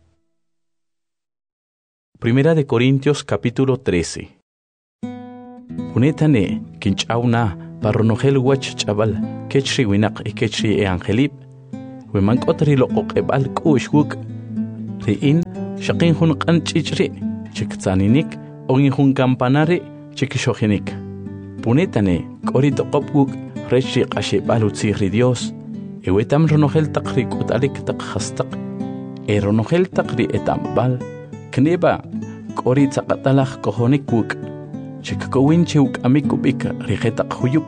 [SPEAKER 1] Primera de Corintios capítulo 13. Unetane kinchauna parronogel wach chabal kechri winaq y kechri angelib ومانكوت ري لقوق إبال كوش وك رئين شقين هون قن تشري شكتانينيك أغين هون كامباناري شكشوخينيك بونيتاني كوري تقبوك رشي قاشي بالو تسيخري ديوس إويتام رنوخيل تقريك وتاليك تقخستق رنوخيل تقري إتام بال كنيبا كوري تقتلخ كهونيك وك شككوين شوك أميكو بيك ريخيتق خيوب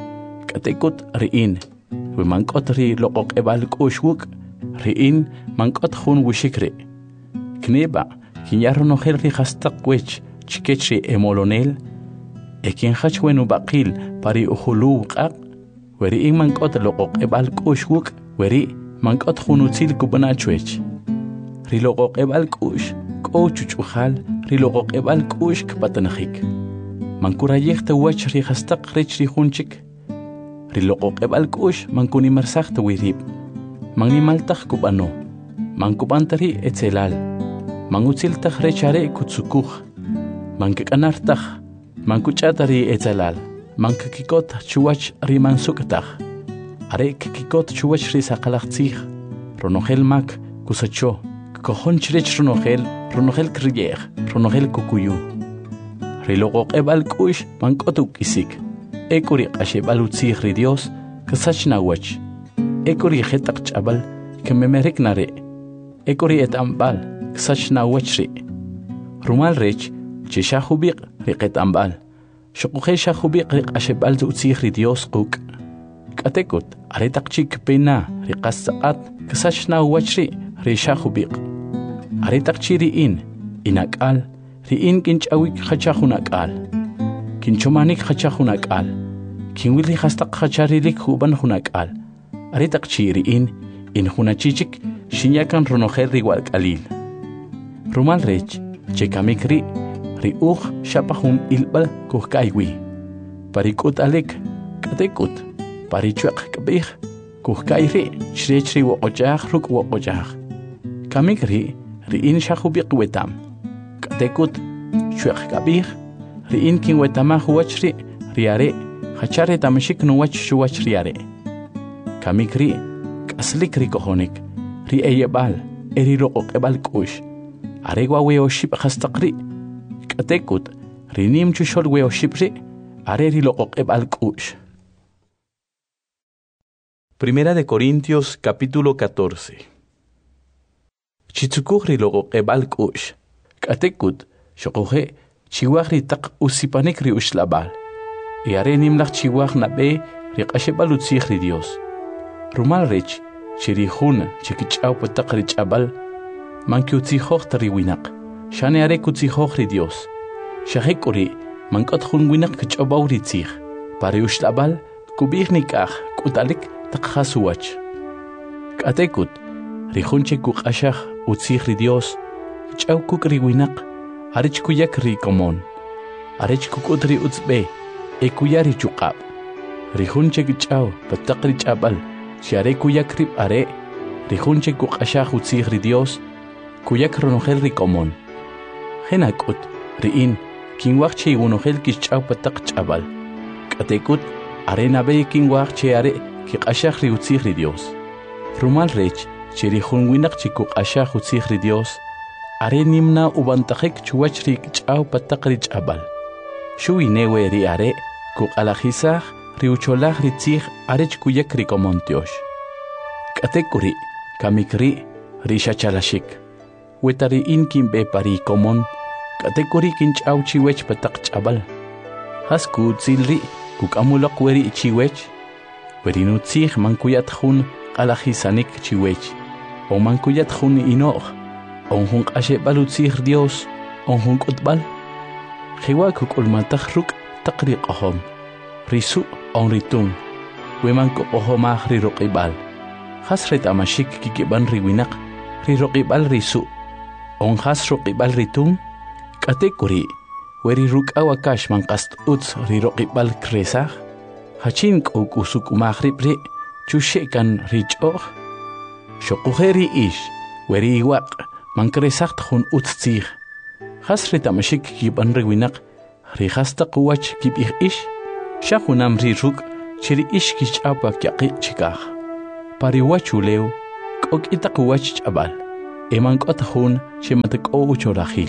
[SPEAKER 1] كتيكوت رئين ومانكوت ري لقوق إبال كوش وك رئين مانكوت خون وشكري كنيبا كين يارنوخيل ريخستق ويش شكيتشي إمولونيل إكين خش وينو باقيل باري أخلو وقاق وري مانكوت لقوق إبال كوش وك وري مانكوت خونو تيل كوبناتشويش ري لقوق إبال كوش كوچوچ وخال ري لقوق إبال كوش كباتنخيك مانكورا يخت وچ ري خستق ريچ ري خونچك ري لقوق إبال كوش مانكوني مرساخت ويريب ماني مالتخ كوبانو مانكوبانتري اتسلال مانغوتيل تخ ريچاري كوتسوكوخ مانكك أنارتخ مانكوچاتري اتسلال مانككيكوت چوچ ري مانسوكتخ أري ككيكوت چوچ ري ساقلخ تيخ رونوخيل ماك كوسچو كخون چريچ رونوخيل كرييخ رونوخيل كوكويو ري لقوق إبال كوش مانكوتو كيسيك إيكوري قاشي بالو تسيخ ري ديوس كساچ ناوچ إيكوري خيتق چابل كممريك ناري إيكوري اتامبال كساچ ناوچ ري رومال ريچ چي شاخو بيق ريقت أمبال شقوخي شاخو بيق ريق قاشي بالو تسيخ ري ديوس قوك كاتيكوت أري تقچيك بينا ريقاس ساقات كساچ ناوچ ري ري شاخو بيق أري تقچي ريين إناك آل ريين كنچ أويك خچاخوناك آل كنچومانيك خچاخوناك آل كنويلي خستق خچاري ليك خوبان خوناك آل أري تقچي ريين إن خونا چيچك شنياكان رونوخيل ريوالك أليل رومال ريچ چكاميك ري أوخ شابخون إلبال كوخ كايوي باريكوت أليك كاتيكوت باريچوك كبيخ كوخ كايري شريچ ري وقجاخ روك وقجاخ كاميك ريين شاخو بيق ويتام كاتيكوت شوخ كبيخ ريين كين ويتاما خوچ رياري خچاري تامشيك نوچ شوچ رياري كاميك كاسليك ري كوهونيك ري ايبال اري لقوق إبال كوش أريغوا ويوشيب خستقري كاتيكوت رينيم چوشول ويوشيب ري لقوق إبال كوش. Primera de Corintios capítulo 14. Chitsukuhri laqoq إبال كوش كاتيكوت شقوخي chiwagri taq usipanik ri ushlabal yare nimlaq chiwag nabe ri qashebal utsig ri Dios rumal rech chirihun chikich'aw pataq ri ch'abal manki utsijoj ta ri winaq shane are kutsijoj ri Dios shahekuri mankot jun winaq kich'abaw ri tsig pari ushlabal kubij nikaj k'utalik taq jasuwach k'atekut ri jun chikuq'axaj utsig ri Dios kich'aw kuk' ri winaq arech kuyak ri komon arech kukut ri utzbe kuyari chuqab ri junche kich'aw pataq ri ch'abal share kuyak ri are ri junche kuq'axaj utzig ri Dios kuyak ronojel ri komon jenakut riin kinwaq che gonojel kich'aw pataq ch'abal k'atekut are nabe kinwaq che are kiq'axaj ri utzig ri Dios rumal rech che ri jun winaq chikuq'axaj utzig ri Dios are nimna ubantajek chuwach ri kich'aw pataq ri ch'abal shuwi newe ri are kuq'alajisaj ri ucholaj ri tzig arech kuyak ri komontiox k'atekuri kamikri ri xachalashik wetari in kinbe pari komon k'atekuri kinch'aw chiwech pataq ch'abal hasku tzilri kuk'amulaq weri chiwech weri nutzig mankuyat jun q'alajisanik chiwech o mankuyat jun ino'j onjun q'axeb'al utzig Dios onjun k'utb'al jiwa kuk'ulmantaj ruk' taq ri q'ojom risu' on ritun weman kuq'ojomaj ri roq'ib'al jas ret'amashik kikib'an ri winaq ri roq'ib'al risu' on jas roq'ib'al ritun k'atekuri weri ruk'aw akax manqast utz ri roq'ib'al kresaj hachin k'uk'usuk'umaj rib' ri chuxe'kan ri ch'o'j xoquje ri ix weri iwaq mankresaj jun utz tzig jas ret'amashik kikib'an ri winaq ri jas taq wach kib'ij ix xa junam ri ruk' chiri ix kich'aw pakyaqi' chikaj pari wach ulew k'ok itakuwach ch'abal eman k'ot jun chematak'o uchorajil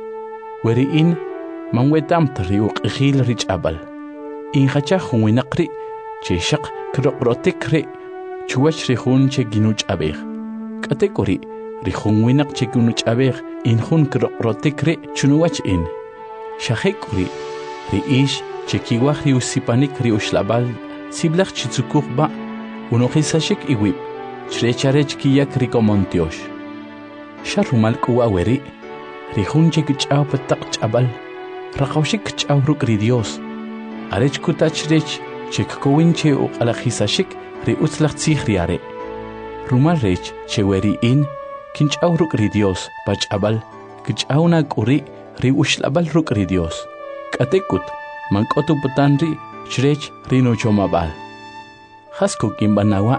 [SPEAKER 1] weri'in manwetam tri uq'ijil ri ch'abal injacha jun winaq ri che xaq kroqrotik ri chuwach ri jun che ginu ch'abej k'atek'ori ri jun winaq che ginu ch'abej in jun kroqrotik ri chunuwach in xajek'ori ri ix che kiwaj ri usipanik ri uxlabal siblaj chitzukuj ba unojisashik iwib chrecharech kiyak ri komontiox xarumal k'uwa weri ri jun che kich'aw pataq ch'abal raqawxik kich'aw ruk' ri Dios arech kutach rech che kkowin che uq'alajisashik ri utzlaj tzij ri are rumal rech che weri in kinch'aw ruk' ri Dios pa ch'abal kich'aw na k'uri ri uxlabal ruk' ri Dios k'atekut mank'otu putan ri chrech ri nochomabal jasku kinbanawa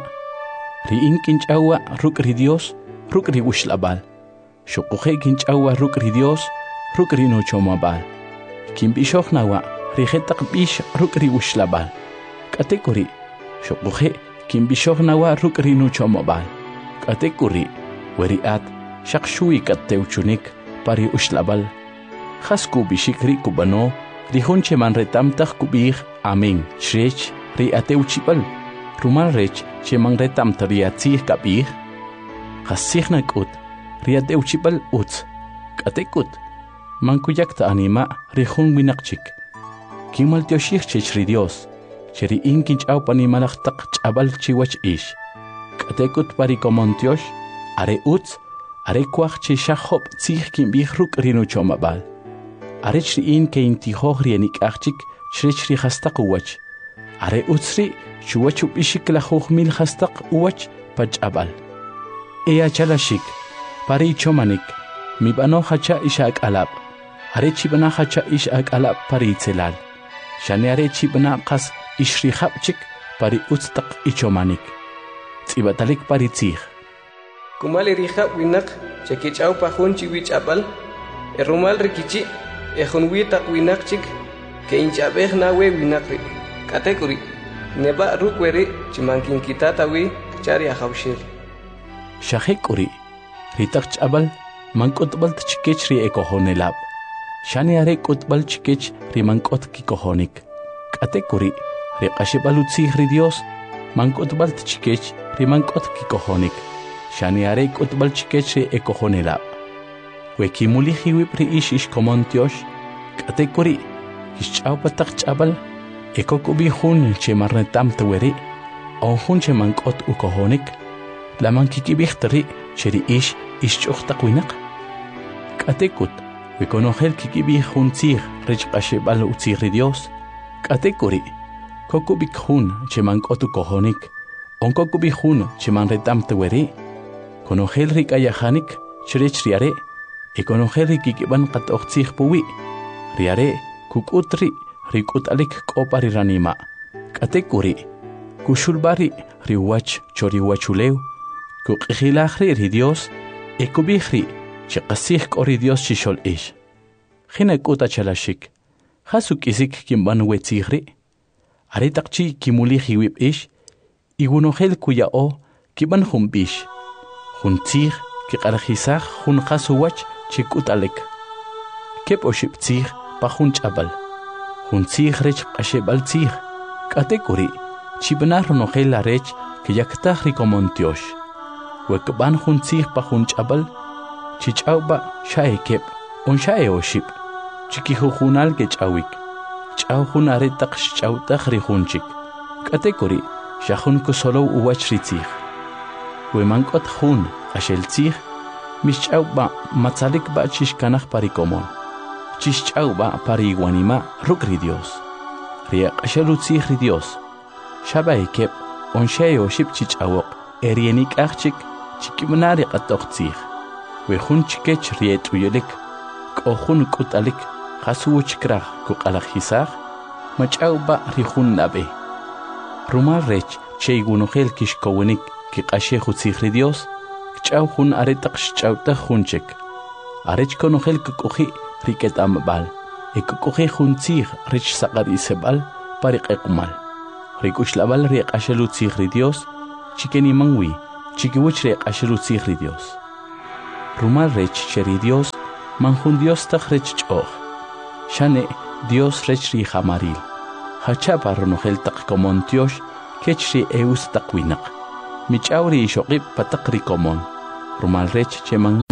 [SPEAKER 1] ri in kinch'awa ruk' ri Dios ruk' ri uxlabal xuquje kinch'awa ruk' ri Dios ruk' ri nochomabal kinb'ixoj nawa ri jetaq b'ix ruk' ri uxlabal k'atek'ori xuquje kinb'ixoj nawa ruk' ri nochomabal k'atek'ori weri'at xaq xuwi k'atewchunik pa ri uxlabal jasku b'ixik ri kub'ano ri jun che manretamtaj kub'ij amén chrech ri atewchib'al rumal rech che manretamta ri atzij kab'ij jasij nak'ut ri atewchib'al utz k'atek'ut mankuyakta anima ri jun winaq chik kinmaltioxij chech ri Dios che ri in kinch'aw panimalaj taq ch'abal chiwach ix k'atek'ut pa ri komontiox are utz are kuaj che xajob tzij kinb'ij ruk' ri nochomabal arech ri in ke intijoj ri enik'aj chik chrech ri jastaq uwach are utz ri chuwach ub'ixik lajuj mil jastaq uwach pa ch'abal achalaxik pa ri ichomanik mib'anoj hacha ix ak'alab' are chib'na hacha ix ak'alab' pa ri itzelal xane are chib'na qas ix ri jab' chik pa ri utz taq ichomanik tz'ib'atalik pa ri tzij
[SPEAKER 2] kumal ri jab' winaq che kich'aw pa jun chi wich'ab'al rumal ri kichi' jun wi taq winaq chik ke inch'ab'ej nawe winaq ri k'atek'ori neba' ruk' weri chimankinkitata wi chari ajawxel
[SPEAKER 1] xajek'ori ri taq ch'abal mank'utb'al chikech ri ekojonelab' xani are k'utb'al chikech ri mank'ot kikojonik k'atek'ori ri q'axib'al utzij ri Dios mank'utb'al chikech ri mank'ot kikojonik xani are k'utb'al chikech ri ekojonelab' we kimulij iwib' ri ix komontiox k'atek'ori kixch'aw pa taq ch'abal ekok'ub'ij jun che marnetamta weri o jun che mank'ot ukojonik la mankikib'ijta ri che ri ix ixch'uj taq winaq k'atek'ut we konojel kikib'ij jun tzij rech q'axib'al utzij ri Dios k'atek'ori kok'ub'ik jun che mank'ot ukojonik o kok'ub'ij jun che manretamta weri konojel ri k'ayajanik chrech ri are konojel ri kikib'an qat'oj tzij puwi ri are kuk'ut ri k'ut'alik k'o pa ri ranima' k'atek'ori kuxulb'ari ri wach cho ri wachulew kuq'ijilaj ri Dios kub'ij ri che qasij k'o ri Dios chixol'ix jina k'ut achalaxik jas uk'isik kinb'an we tzij ri are taq chi kimulij iwib' ix iwunojel kuya'o kib'an jun b'ix jun tzij kiq'alajisaj jun qas uwach che k'ut'alik keb' oxib' tzij pa jun ch'abal jun tzij rech q'axib'al tzij k'atek'ori chib'na ronojel arech kiyaktaj ri komontiox we kb'an jun tzij pa jun ch'abal chich'aw ba xa'e keb' on xa'e oxib' chikijujunal kech'awik ch'aw jun are taq xch'awtaj ri jun chik k'atek'ori xa jun kusolow uwach ri tzij we mank'ot jun q'axel tzij mixch'aw ba matzalik ba chixkanaj pa ri komon chixch'aw ba pa ri iwanima' ruk' ri Dios ri q'axel utzij ri Dios xab'e keb' on xa'e oxib' chich'awoq ri enik'aj chik chikib'na ri q'at'oj tzij we jun chikech ri et'uyelik k'o jun k'ut'alik qas uwchkraj kuq'alajisaj mach'aw ba ri jun nab'e rumal rech che iwunojel kixkowinik kiq'axej utzij ri Dios kch'aw jun are taq xch'awtaj jun chik arech konojel kuk'uji ri k'et'amb'al kuk'uji jun tzij rech saqar'iseb'al pa ri q'eqmal ri k'uxlab'al ri q'axel utzij ri Dios chikeniman wi chiquiwichre ashiru sigri Dios. Rumal rech cheri Dios, manjun Dios tak rech ch'oj. Shane Dios rech ri jamaril. Hachapa ronogel tak komon Dios, kechri eus tak winak. Mich'awri shoqib patak ri komon. Rumal rech cheman